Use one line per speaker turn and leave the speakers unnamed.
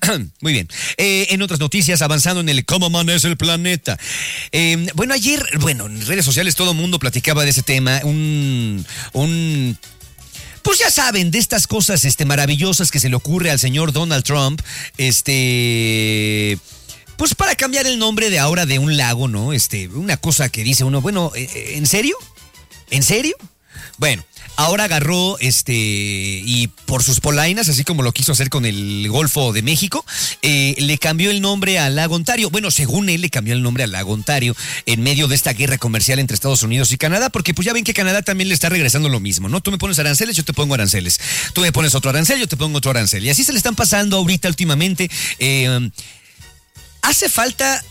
Muy bien. En otras noticias, avanzando en el cómo amanece el planeta. Ayer, en redes sociales todo el mundo platicaba de ese tema. Pues ya saben, de estas cosas maravillosas que se le ocurre al señor Donald Trump, pues para cambiar el nombre de ahora de un lago, ¿no? Una cosa que dice uno, ¿en serio? ¿En serio? Bueno, ahora agarró y por sus polainas, así como lo quiso hacer con el Golfo de México, le cambió el nombre al lago Ontario. Bueno, según él, le cambió el nombre al lago Ontario en medio de esta guerra comercial entre Estados Unidos y Canadá, porque pues ya ven que Canadá también le está regresando lo mismo, ¿no? Tú me pones aranceles, yo te pongo aranceles. Tú me pones otro arancel, yo te pongo otro arancel. Y así se le están pasando ahorita últimamente. Hace falta